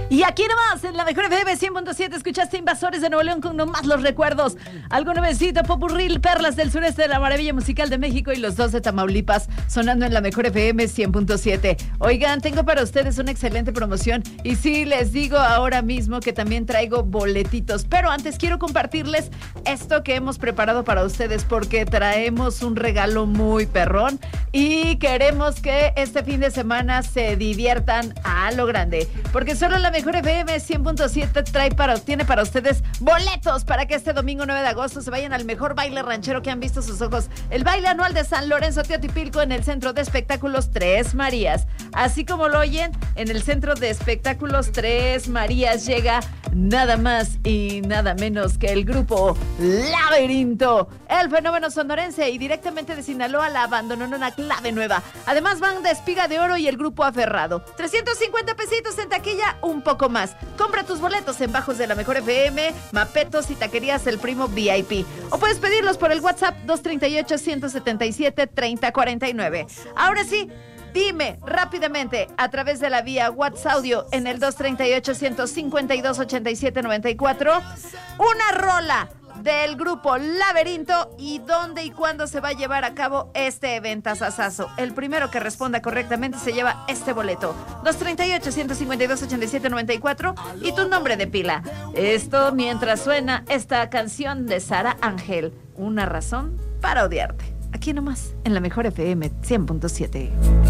Y aquí nomás, en la mejor FM 100.7, escuchaste Invasores de Nuevo León con nomás los recuerdos. Algo nuevecito, popurrí, perlas del sureste de la maravilla musical de México y los dos de Tamaulipas, sonando en la mejor FM 100.7. Oigan, tengo para ustedes una excelente promoción y sí, les digo ahora mismo que también traigo boletitos. Pero antes quiero compartirles esto que hemos preparado para ustedes porque traemos un regalo muy perrón y queremos que este fin de semana se diviertan a lo grande. Porque solo la mejor FM 100.7 tiene para ustedes boletos para que este domingo 9 de agosto se vayan al mejor baile ranchero que han visto sus ojos. El baile anual de San Lorenzo Teotipilco en el Centro de Espectáculos Tres Marías. Así como lo oyen, en el Centro de Espectáculos Tres Marías llega nada más y nada menos que el grupo Laberinto, el fenómeno sonorense, y directamente de Sinaloa la abandonó en una clave nueva. Además van de Espiga de Oro y el grupo Aferrado. 350 pesitos en taquilla, un poco más. Compra tus boletos en Bajos de la Mejor FM, Mapetos y Taquerías El Primo VIP. O puedes pedirlos por el WhatsApp 238-177-3049. Ahora sí, dime rápidamente a través de la vía WhatsApp audio en el 238-152-8794 una rola del grupo Laberinto y dónde y cuándo se va a llevar a cabo este eventazazazo. El primero que responda correctamente se lleva este boleto. 238-152-8794 y tu nombre de pila. Esto mientras suena esta canción de Sara Ángel, Una razón para odiarte. Aquí nomás, en la mejor FM 100.7.